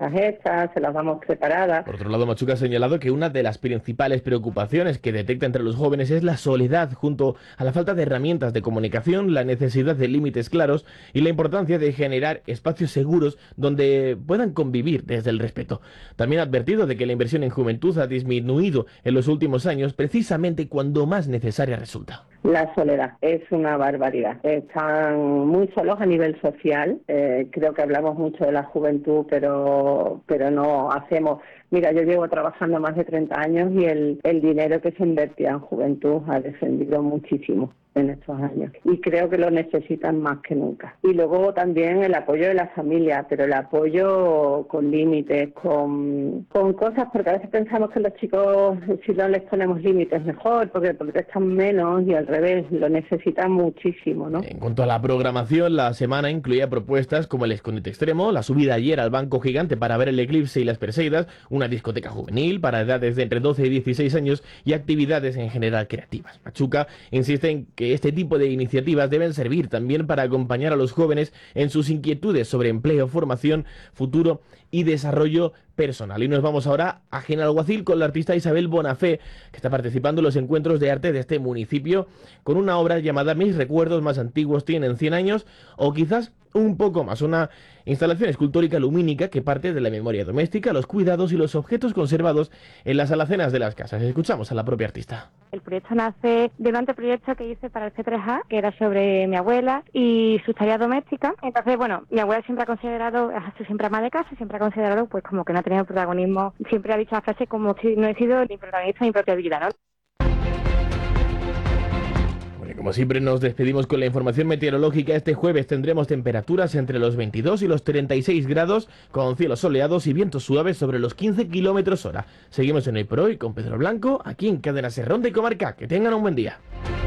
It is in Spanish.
cosas hechas, se las damos preparadas. Por otro lado, Machuca ha señalado que una de las principales preocupaciones que detecta entre los jóvenes es la soledad, junto a la falta de herramientas de comunicación, la necesidad de límites claros y la importancia de generar espacios seguros donde puedan convivir desde el respeto. También ha advertido de que la inversión en juventud ha disminuido en los últimos años, precisamente cuando más necesaria resulta. La soledad es una barbaridad. Están muy solos a nivel social. Creo que hablamos mucho de la juventud, pero no hacemos. Mira, yo llevo trabajando más de 30 años y el dinero que se invertía en juventud ha descendido muchísimo en estos años y creo que lo necesitan más que nunca. Y luego también el apoyo de la familia, pero el apoyo con límites, con cosas, porque a veces pensamos que los chicos, si no les ponemos límites, mejor, porque están menos, y al revés, lo necesitan muchísimo, ¿no? En cuanto a la programación, la semana incluía propuestas como el escondite extremo, la subida ayer al banco gigante para ver el eclipse y las Perseidas, una discoteca juvenil para edades de entre 12 y 16 años y actividades en general creativas. Machuca insiste en que este tipo de iniciativas deben servir también para acompañar a los jóvenes en sus inquietudes sobre empleo, formación, futuro y desarrollo personal. Y nos vamos ahora a Genalguacil con la artista Isabel Bonafé, que está participando en los encuentros de arte de este municipio con una obra llamada Mis recuerdos más antiguos tienen 100 años o quizás un poco más, una instalación escultórica lumínica que parte de la memoria doméstica, los cuidados y los objetos conservados en las alacenas de las casas. Escuchamos a la propia artista. El proyecto nace de un anteproyecto que hice para el C3A, que era sobre mi abuela y sus tareas domésticas. Entonces, bueno, mi abuela siempre ha considerado, ha sido siempre ama de casa, siempre ha considerado pues como que no ha tenido protagonismo, siempre ha dicho la frase como si no he sido ni protagonista ni propia vida, ¿no? Como siempre nos despedimos con la información meteorológica. Este jueves tendremos temperaturas entre los 22 y los 36 grados, con cielos soleados y vientos suaves sobre los 15 kilómetros hora. Seguimos en Hoy por Hoy con Pedro Blanco, aquí en Cadena Ser Ronda y Comarca. Que tengan un buen día.